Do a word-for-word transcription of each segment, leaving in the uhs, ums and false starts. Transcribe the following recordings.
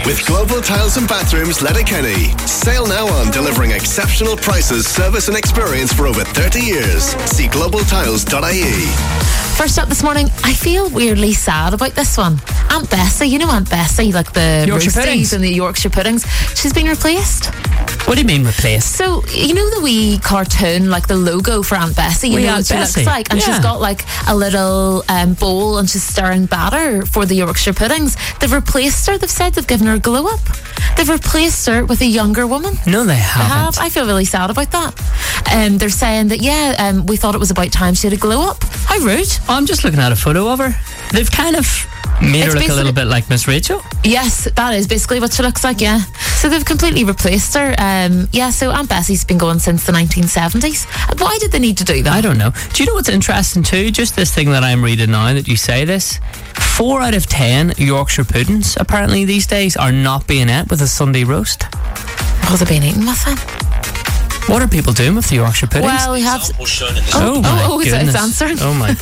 With Global Tiles and Bathrooms, Letterkenny. Sale now on delivering exceptional prices, service and experience for over thirty years. See global tiles dot I E. First up this morning, I feel weirdly sad about this one. Aunt Bessie, you know Aunt Bessie, like the Yorkshire roasties puddings. and the Yorkshire puddings. She's been replaced. What do you mean replaced? So, you know the wee cartoon, like the logo for Aunt Bessie? You Wee know Aunt what she Bessie. looks like? And Yeah. she's got like a little um, bowl and she's stirring batter for the Yorkshire puddings. They've replaced her. They've said they've given her a glow up. They've replaced her with a younger woman. No, they They haven't. have. I feel really sad about that. Um, they're saying that, yeah, um, we thought it was about time she had a glow up. How rude. Oh, I'm just looking at a photo of her. They've kind of made It's her look a little basically- bit like Miss Rachel. Yes, that is basically what she looks like, yeah. So they've completely replaced her. Um, yeah, so Aunt Bessie's been going since the nineteen seventies. Why did they need to do that? I don't know. Do you know what's interesting too? Just this thing that I'm reading now that you say this. Four out of ten Yorkshire puddings apparently these days are not being ate with a Sunday roast. What was it being eaten with then? What are people doing with the Yorkshire puddings? Well, we have... oh, my oh, it's- goodness. it's answered. Oh my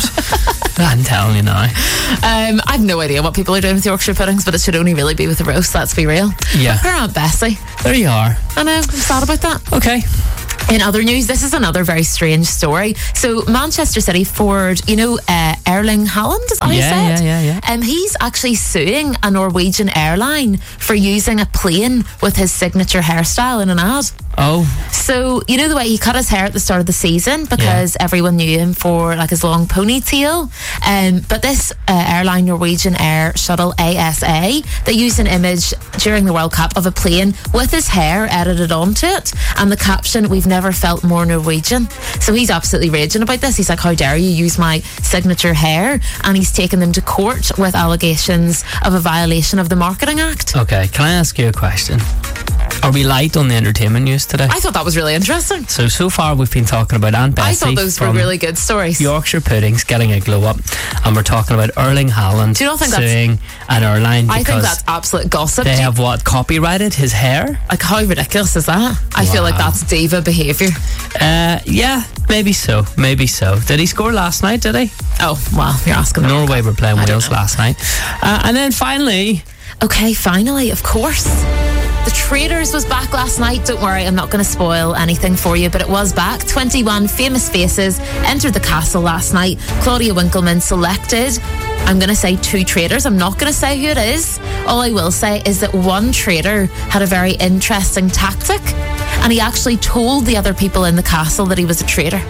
god. I'm telling you now. Um, I've no idea what people are doing with Yorkshire puddings, but it should only really be with a roast, let's be real. Yeah. But poor Aunt Bessie. There you are. I know, I'm sad about that. Okay. In other news, this is another very strange story. So, Manchester City forward, you know, uh, Erling Haaland, is that how you Yeah, say it? yeah, yeah, yeah. Um, he's actually suing a Norwegian airline for using a plane with his signature hairstyle in an ad. Oh, So, you know the way he cut his hair at the start of the season because everyone knew him for like his long ponytail. Um, but this uh, airline, Norwegian Air Shuttle A S A, they used an image during the World Cup of a plane with his hair edited onto it and the caption, "We've never felt more Norwegian." So he's absolutely raging about this. He's like, how dare you use my signature hair? And he's taken them to court with allegations of a violation of the Marketing Act. okay. Can I ask you a question? Are we light on the entertainment news today? I thought that was really interesting. So, so far we've been talking about Aunt Bessie I thought those were from really good stories. Yorkshire puddings getting a glow up, and we're talking about Erling Haaland Do you not think that's- suing an airline I think because that's absolute gossip. they Do you- have what copyrighted his hair. Like, how ridiculous is that? I feel like Wow. that's diva behaviour. Uh, yeah, maybe so, maybe so. Did he score last night? Did he? Oh, well, you're asking the wrong Norway were playing I don't Wales know. last night, uh, and then finally, Okay, finally, of course. The Traitors was back last night. Don't worry, I'm not going to spoil anything for you, but it was back. twenty-one famous faces entered the castle last night. Claudia Winkleman selected, I'm going to say two traitors. I'm not going to say who it is. All I will say is that one traitor had a very interesting tactic, and he actually told the other people in the castle that he was a traitor,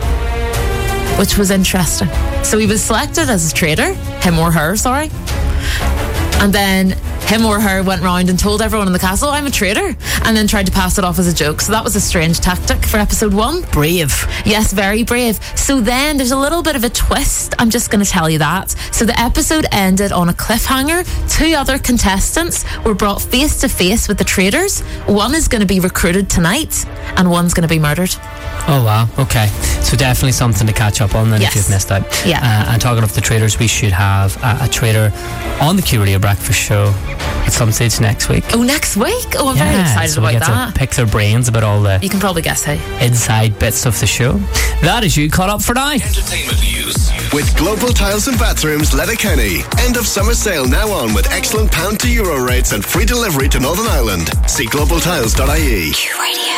which was interesting. So he was selected as a traitor, him or her, sorry. And then him or her went round and told everyone in the castle, I'm a traitor, and then tried to pass it off as a joke. So that was a strange tactic for episode one. brave. Yes, very brave. So then there's a little bit of a twist. I'm just going to tell you that. So the episode ended on a cliffhanger. Two other contestants were brought face to face with the traitors. One is going to be recruited tonight, and one's going to be murdered. Oh wow, okay. So definitely something to catch up on then Yes. if you've missed out. Yeah. Uh, and talking of the traders, we should have a, a trader on the Q Radio Breakfast Show at some stage next week. Oh, next week? Oh, I'm very Yeah, excited so we about get that. to pick their brains about all the You can probably guess who. inside bits of the show. That is you caught up for now. Entertainment news. With Global Tiles and Bathrooms, Letterkenny. End of summer sale now on with excellent pound to euro rates and free delivery to Northern Ireland. See global tiles dot I E. Q Radio.